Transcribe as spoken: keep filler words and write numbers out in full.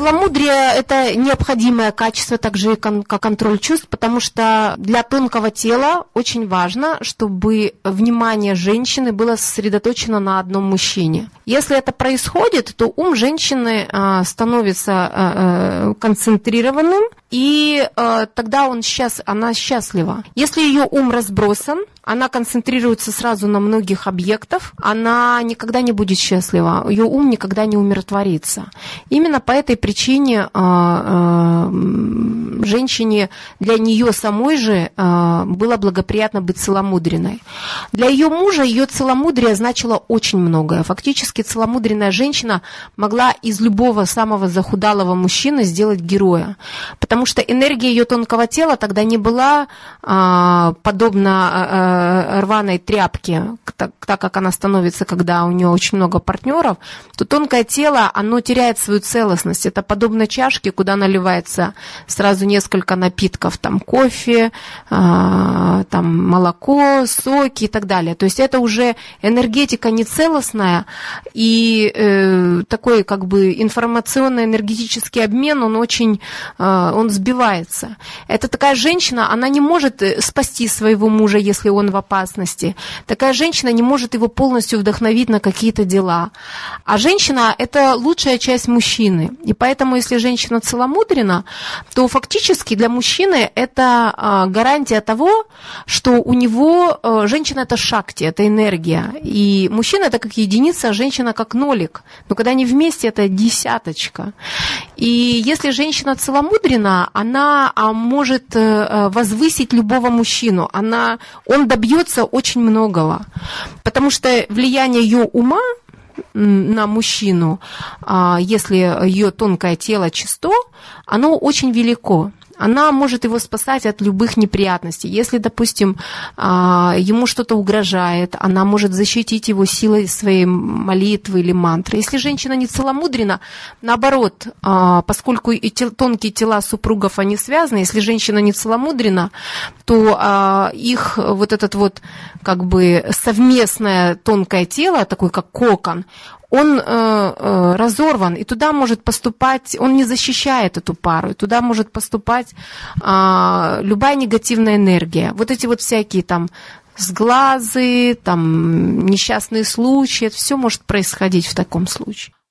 Целомудрие – это необходимое качество, так же как контроль чувств, потому что для тонкого тела очень важно, чтобы внимание женщины было сосредоточено на одном мужчине. Если это происходит, то ум женщины становится концентрированным, и тогда он счаст... она счастлива. Если ее ум разбросан, она концентрируется сразу на многих объектах, она никогда не будет счастлива, ее ум никогда не умиротворится. Именно по этой причине женщине, для нее самой же было благоприятно быть целомудренной. Для ее мужа ее целомудрие значило очень многое. Фактически целомудренная женщина могла из любого самого захудалого мужчины сделать героя, потому что энергия ее тонкого тела тогда не была подобна рваной тряпки, так, так как она становится, когда у нее очень много партнеров, то тонкое тело, оно теряет свою целостность. Это подобно чашке, куда наливается сразу несколько напитков, там кофе, там молоко, соки и так далее. То есть это уже энергетика нецелостная, и э, такой как бы информационно-энергетический обмен, он очень, э, он сбивается. Это такая женщина, она не может спасти своего мужа, если он в опасности. Такая женщина не может его полностью вдохновить на какие-то дела. А женщина – это лучшая часть мужчины. И поэтому, если женщина целомудрена, то фактически для мужчины это гарантия того, что у него женщина – это шакти, это энергия. И мужчина – это как единица, а женщина – как нолик. Но когда они вместе, это десяточка. И если женщина целомудрена, она может возвысить любого мужчину. Она, он добьется очень многого. Потому что влияние ее ума на мужчину, если ее тонкое тело чисто, оно очень велико. Она может его спасать от любых неприятностей. Если, допустим, ему что-то угрожает, она может защитить его силой своей молитвы или мантры. Если женщина не целомудрена, наоборот, поскольку и тонкие тела супругов, они связаны, если женщина не целомудрена, то их вот этот вот как бы совместное тонкое тело, такое как кокон, он э, э, разорван, и туда может поступать, он не защищает эту пару, и туда может поступать э, любая негативная энергия. Вот эти вот всякие там сглазы, там несчастные случаи, это все может происходить в таком случае.